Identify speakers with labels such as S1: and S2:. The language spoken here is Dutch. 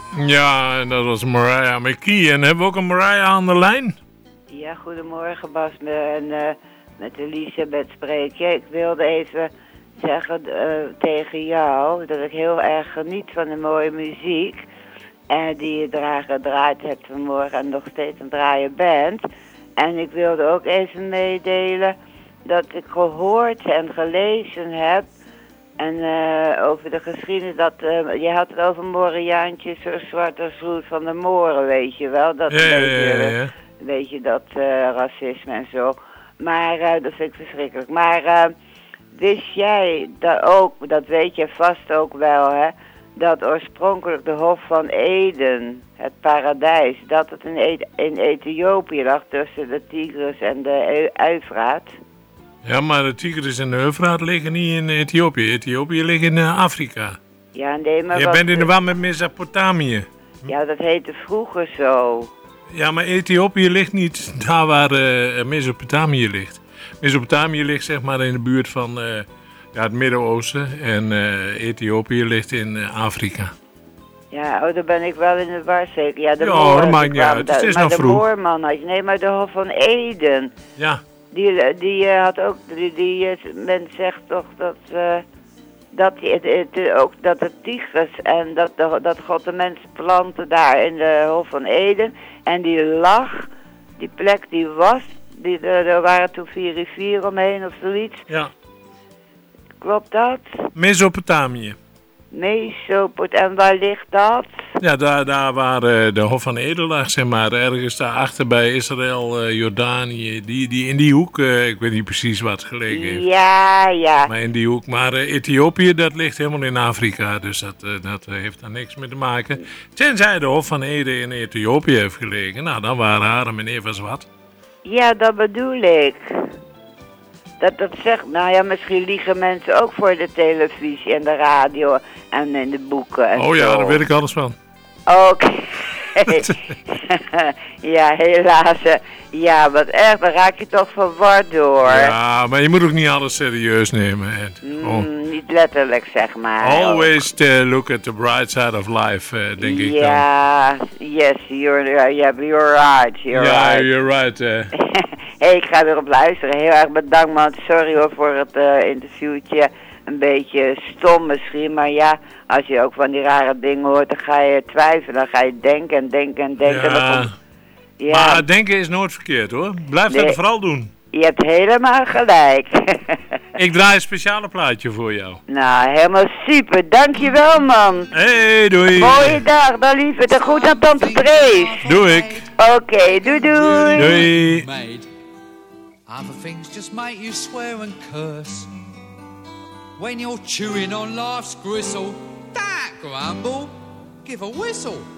S1: Ja, en dat was Mariah McKee. En hebben we ook een Mariah aan de lijn?
S2: Ja, goedemorgen Bas. En met Elisabeth spreek je. Ik wilde even zeggen tegen jou dat ik heel erg geniet van de mooie muziek. Die je gedraaid hebt vanmorgen en nog steeds aan het draaien bent. En ik wilde ook even meedelen dat ik gehoord en gelezen heb. En over de geschiedenis, je had het over Moriaantjes, zo zwart als roet van de Moren, weet je wel. Dat
S1: Ja.
S2: Weet je, dat racisme en zo. Maar dat vind ik verschrikkelijk. Maar wist jij dat ook, dat weet je vast ook wel, hè, dat oorspronkelijk de Hof van Eden, het paradijs, dat het in Ethiopië lag tussen de Tigris en de Eufraat?
S1: Ja, maar de Tigris en de Eufraat liggen niet in Ethiopië. Ethiopië ligt in Afrika.
S2: Ja, nee, maar
S1: je bent in de war met Mesopotamië.
S2: Ja, dat heette vroeger zo.
S1: Ja, maar Ethiopië ligt niet daar waar Mesopotamië ligt. Mesopotamië ligt zeg maar in de buurt van het Midden-Oosten. En Ethiopië ligt in Afrika.
S2: Ja, daar ben ik wel in de war zeker. Ja,
S1: dat maakt niet uit. Het is nog vroeg.
S2: Maar de Moorman had je. Nee, maar de Hof van Eden.
S1: Ja.
S2: Die had ook, men zegt toch dat de Tigris en dat God de mensen planten daar in de Hof van Eden. En die plek die was, er waren toen 4 rivieren omheen of zoiets.
S1: Ja.
S2: Klopt dat?
S1: Mesopotamië.
S2: En waar ligt dat?
S1: Ja, daar waar de Hof van Eden lag, zeg maar. Ergens daarachter bij Israël, Jordanië. Die in die hoek, ik weet niet precies wat gelegen heeft.
S2: Ja.
S1: Maar in die hoek. Maar Ethiopië, dat ligt helemaal in Afrika. Dus dat heeft daar niks mee te maken. Tenzij de Hof van Eden in Ethiopië heeft gelegen. Nou, dan waren Adam en Eva zwart.
S2: Ja, dat bedoel ik. Dat zegt, nou ja, misschien liegen mensen ook voor de televisie en de radio en in de boeken en
S1: ja, daar weet ik alles van.
S2: Oké. Ja, helaas. Ja, wat erg, daar raak je toch verward door.
S1: Ja, maar je moet ook niet alles serieus nemen.
S2: Niet letterlijk, zeg maar.
S1: Always look at the bright side of life, denk ik dan.
S2: Ja, yes, you're right.
S1: You're right.
S2: Hey, ik ga erop luisteren. Heel erg bedankt, man. Sorry hoor voor het interviewtje. Een beetje stom misschien, maar ja, als je ook van die rare dingen hoort, dan ga je twijfelen. Dan ga je denken.
S1: Ja. Maar denken is nooit verkeerd hoor. Blijf dat vooral doen.
S2: Je hebt helemaal gelijk.
S1: Ik draai een speciale plaatje voor jou.
S2: Nou, helemaal super. Dankjewel, man.
S1: Hey, doei.
S2: Mooie dag, dan lieve. De groet aan tante Drees.
S1: Doe ik.
S2: Oké, doei.
S1: Doei.
S3: Other things just make you swear and curse. When you're chewing on life's gristle, that grumble, give a whistle.